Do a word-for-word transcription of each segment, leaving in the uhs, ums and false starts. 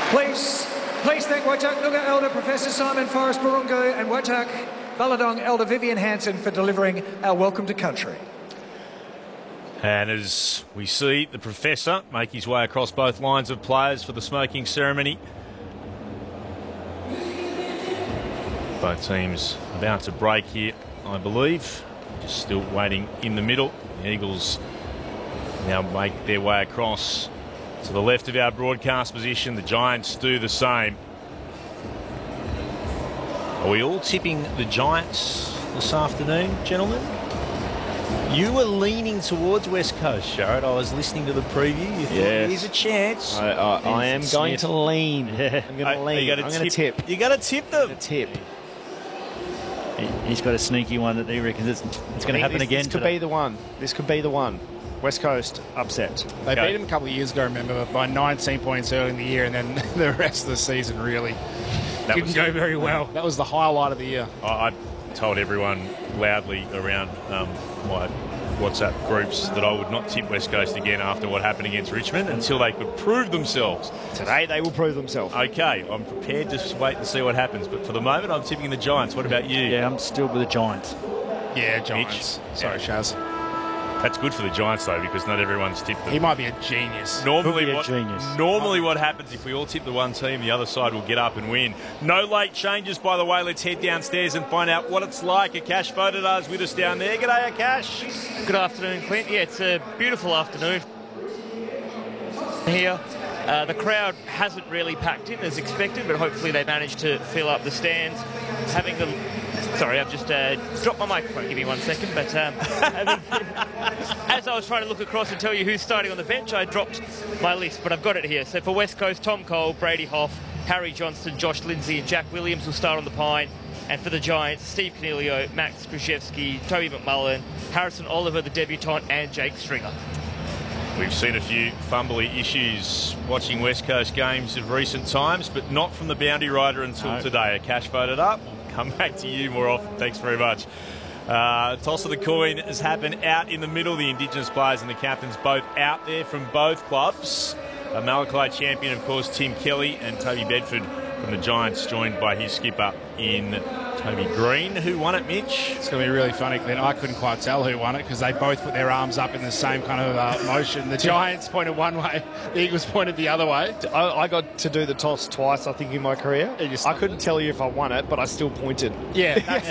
Please, please thank Whadjuk Noongar Elder Professor Simon Forrest Barungo and Whadjuk Balladong Elder Vivian Hansen for delivering our welcome to country. And as we see the Professor make his way across both lines of players for the smoking ceremony, both teams about to break here, I believe. Just still waiting in the middle. The Eagles now make their way across to the left of our broadcast position. The Giants do the same. Are we all tipping the Giants this afternoon, gentlemen? You were leaning towards West Coast, Sharad. I was listening to the preview. You thought yes. There's a chance. I, I, I am going to lean. Yeah. I'm going to lean. You I'm going to tip. You got to tip them. Tip. He's got a sneaky one that he reckons it's, it's going to happen this, again. This could today. be the one. This could be the one. West Coast upset. They Okay. beat him a couple of years ago, remember, by nineteen points early in the year, and then the rest of the season really That didn't was go it. very well. That was the highlight of the year. I, I told everyone loudly around um, my WhatsApp groups that I would not tip West Coast again after what happened against Richmond until they could prove themselves. Today they will prove themselves. Okay, I'm prepared to wait and see what happens, but for the moment I'm tipping the Giants. What about you? Yeah, I'm still with the Giants. Yeah, Giants. Mitch? Sorry, Yeah. Shaz. That's good for the Giants though, because not everyone's tipped them. He might be a genius. Normally, Could be a what, genius. normally what happens if we all tip the one team, the other side will get up and win. No late changes, by the way. Let's head downstairs and find out what it's like. Akash Vodadar is with us down there. G'day, Akash. Good afternoon, Clint. Yeah, it's a beautiful afternoon here. Uh, the crowd hasn't really packed in as expected, but hopefully they managed to fill up the stands. Having the Sorry, I've just uh, dropped my microphone. Give me one second. But um, having, as I was trying to look across and tell you who's starting on the bench, I dropped my list, but I've got it here. So for West Coast, Tom Cole, Brady Hoff, Harry Johnston, Josh Lindsay and Jack Williams will start on the pine. And for the Giants, Steve Coniglio, Max Krzyzewski, Toby McMullen, Harrison Oliver, the debutant, and Jake Stringer. We've seen a few fumbly issues watching West Coast games of recent times, but not from the boundary rider until No. today. Akash voted up. Come back to you more often. Thanks very much. Uh, toss of the coin has happened out in the middle. The Indigenous players and the captains both out there from both clubs. A Malachi champion, of course, Tim Kelly, and Toby Bedford from the Giants, joined by his skipper in Toby Green. Who won it, Mitch? It's going to be really funny, Clint. I couldn't quite tell who won it because they both put their arms up in the same kind of uh, motion. The Giants pointed one way, the Eagles pointed the other way. I, I got to do the toss twice, I think, in my career. I couldn't tell you if I won it, but I still pointed. Yeah, that's,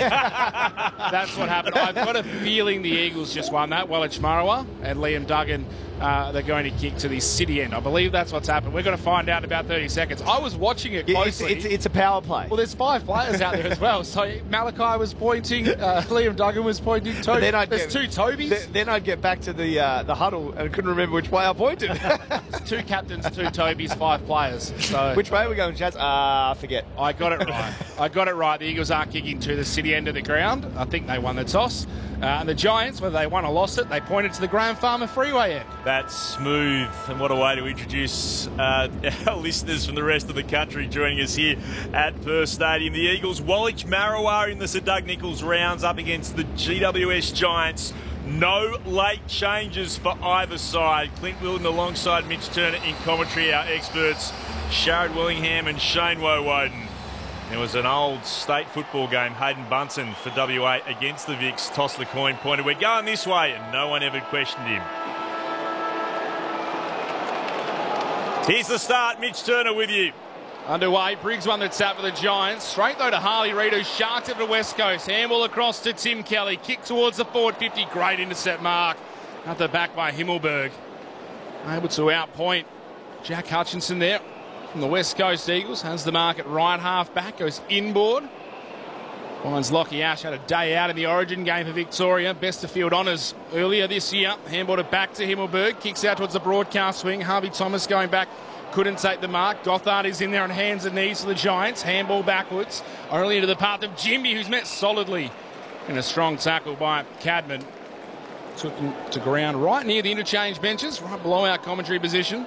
that's what happened. I've got a feeling the Eagles just won that. Wellich Marawa and Liam Duggan, uh, they're going to kick to the city end. I believe that's what's happened. We're going to find out in about thirty seconds. I was watching it Yeah, it's, closely. it's, it's a power play. Well, there's five players out there as well. So Malachi was pointing, uh, Liam Duggan was pointing. To- But then I'd there's get- two Tobys. Th- then I'd get back to the uh, the huddle and couldn't remember which way I pointed. Two captains, two Tobys, five players. So Which way are we going, Chaz? Ah, uh, forget. I got it right. I got it right. The Eagles are kicking to the city end of the ground. I think they won the toss. Uh, and the Giants, whether they won or lost it, they pointed to the Graham Farmer Freeway end. That's smooth, and what a way to introduce uh, our listeners from the rest of the country joining us here at Perth Stadium. The Eagles, Wellich Marawa in the Sir Doug Nicholls rounds up against the G W S Giants. No late changes for either side. Clint Wilton alongside Mitch Turner in commentary, our experts, Sharad Willingham and Shane Woewodin. There was an old state football game, Hayden Bunsen for W A against the Vicks. Toss the coin, pointed, we're going this way, and no one ever questioned him. Here's the start, Mitch Turner with you. Underway, Briggs won that's out for the Giants. Straight though to Harley Reid, who sharked it to West Coast. Handball across to Tim Kelly. Kick towards the forward fifty. Great intercept mark. At the back by Himmelberg. Able to outpoint Jack Hutchinson there from the West Coast Eagles. Has the mark at right half back. Goes inboard. Finds Lockie Ash. Had a day out in the Origin game for Victoria. Best of field honours earlier this year. Handballed it back to Himmelberg. Kicks out towards the broadcast swing. Harvey Thomas going back. Couldn't take the mark. Gothard is in there on hands and knees for the Giants. Handball backwards. Only into the path of Jimby, who's met solidly in a strong tackle by Cadman. Took him to ground right near the interchange benches, right below our commentary position.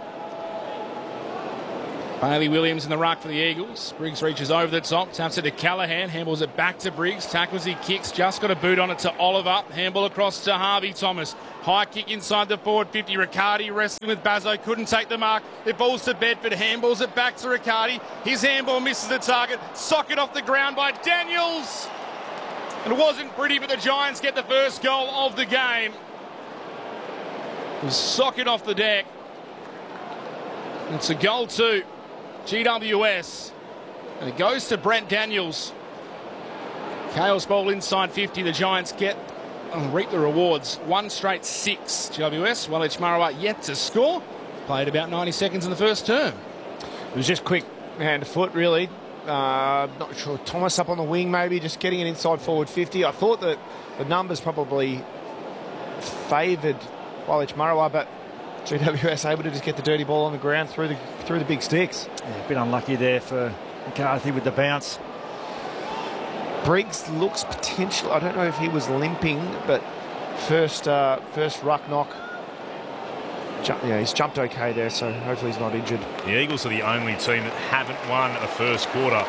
Bailey Williams in the ruck for the Eagles. Briggs reaches over the top, taps it to Callaghan, handballs it back to Briggs, tackles he kicks, just got a boot on it to Oliver. Handball across to Harvey Thomas. High kick inside the forward fifty. Riccardi wrestling with Bazzo. Couldn't take the mark. It falls to Bedford. Handballs it back to Riccardi. His handball misses the target. Socket off the ground by Daniels. And it wasn't pretty, but the Giants get the first goal of the game. It was socket off the deck. It's a goal to G W S. And it goes to Brent Daniels. Chaos ball inside fifty. The Giants get and reap the rewards. One straight six. G W S, Wellich Marawa yet to score. Played about ninety seconds in the first term. It was just quick hand to foot, really. Uh, not sure. Thomas up on the wing, maybe, just getting it inside forward fifty. I thought that the numbers probably favoured Wellich Marawa, but G W S able to just get the dirty ball on the ground through the through the big sticks. Yeah, a bit unlucky there for McCarthy with the bounce. Briggs looks potential. I don't know if he was limping, but first uh, first ruck knock. Jump, yeah, he's jumped okay there, so hopefully he's not injured. The Eagles are the only team that haven't won a first quarter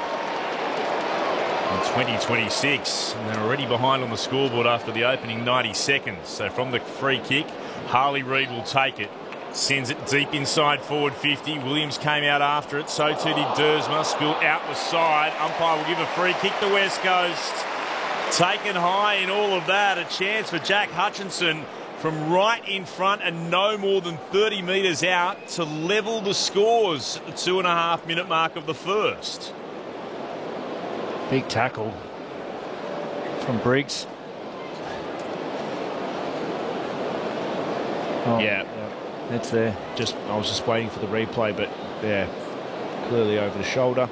in twenty twenty-six. And they're already behind on the scoreboard after the opening ninety seconds. So from the free kick, Harley Reid will take it. Sends it deep inside forward fifty. Williams came out after it. So too did Dersma. Spill out the side. Umpire will give a free kick to West Coast. Taken high in all of that. A chance for Jack Hutchinson from right in front and no more than thirty metres out to level the scores at the two and a half minute mark of the first. Big tackle from Briggs. Oh, Yeah. It's there. Just I was just waiting for the replay, but yeah, clearly over the shoulder.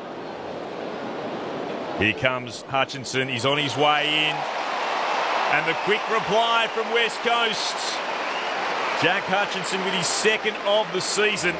Here comes Hutchinson. He's on his way in. And the quick reply from West Coast. Jack Hutchinson with his second of the season.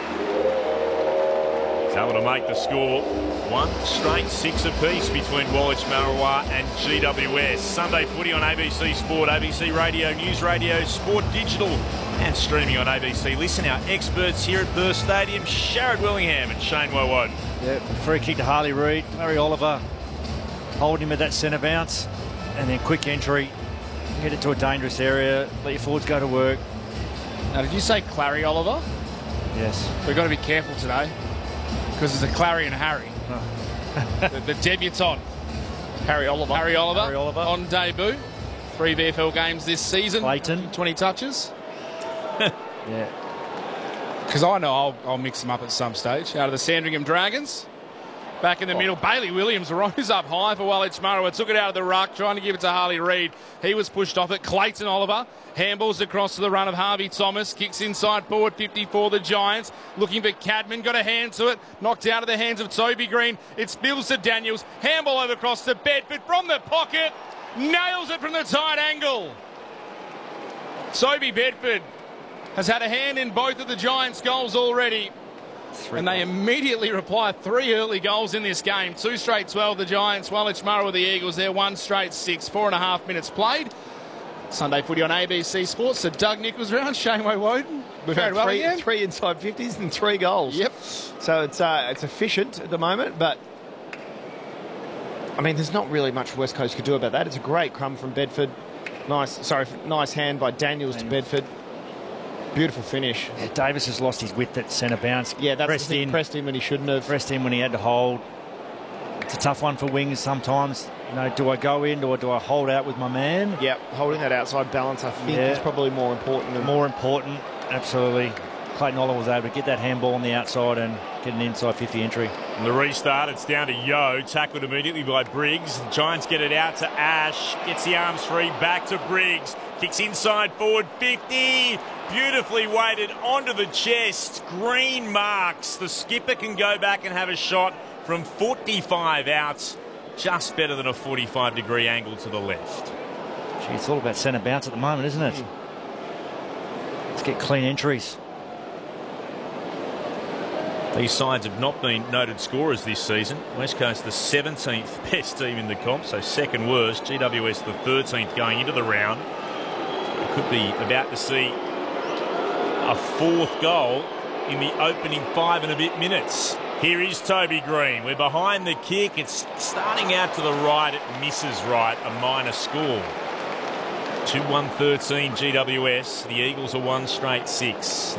He's able to make the score. One straight six apiece between Wellich Marawa and G W S. Sunday footy on A B C Sport, A B C Radio, News Radio, Sport Digital, and streaming on A B C. Listen, our experts here at Perth Stadium, Sharrod Willingham and Shane Woewod. Yeah, free kick to Harley Reid. Larry Oliver holding him at that centre bounce. And then quick entry. Get it to a dangerous area. Let your forwards go to work. Now, did you say Clary Oliver? Yes. We've got to be careful today because there's a Clary and Harry. the, the debutant, Harry Oliver. Harry Oliver, Harry Oliver. on debut. Three V F L games this season. Clayton. twenty touches. Yeah. Because I know I'll, I'll mix them up at some stage. Out of the Sandringham Dragons. Back in the oh. middle, Bailey Williams rose up high for Wellich Marawa. Took it out of the ruck, trying to give it to Harley Reid. He was pushed off it. Clayton Oliver handballs across to the run of Harvey Thomas. Kicks inside forward fifty for the Giants. Looking for Cadman. Got a hand to it. Knocked out of the hands of Toby Green. It spills to Daniels. Handball over across to Bedford from the pocket. Nails it from the tight angle. Toby Bedford has had a hand in both of the Giants' goals already. Three and they goals. Immediately reply three early goals in this game. Two straight twelve, the Giants. Wellich Marawa with the Eagles there. One straight six. Four and a half minutes played. Sunday footy on A B C Sports. So Doug Nichols round. Shane Woewod. We've had well three, three inside fifties and three goals. Yep. So it's uh, it's efficient at the moment, but I mean, there's not really much West Coast could do about that. It's a great crumb from Bedford. Nice, sorry, nice hand by Daniels to Bedford. Beautiful finish. Yeah, Davis has lost his width at centre bounce. Yeah, that's pressed the thing, in. Pressed in when he shouldn't have. Pressed in when he had to hold. It's a tough one for wings sometimes. You know, do I go in or do I hold out with my man? Yep, holding that outside balance, I think, Yeah. is probably more important. Than More important, absolutely. Clayton Oliver was able to get that handball on the outside and get an inside fifty entry. And the restart, it's down to Yo, tackled immediately by Briggs. The Giants get it out to Ash, gets the arms free, back to Briggs. Kicks inside forward fifty. Beautifully weighted onto the chest. Green marks. The skipper can go back and have a shot from forty-five out. Just better than a forty-five degree angle to the left. Gee, it's all about centre bounce at the moment, isn't it? Let's get clean entries. These sides have not been noted scorers this season. West Coast the seventeenth best team in the comp, so second worst. G W S the thirteenth going into the round. We could be about to see a fourth goal in the opening five and a bit minutes. Here is Toby Green. We're behind the kick. It's starting out to the right. It misses right. A minor score. two one thirteen G W S. The Eagles are one straight six.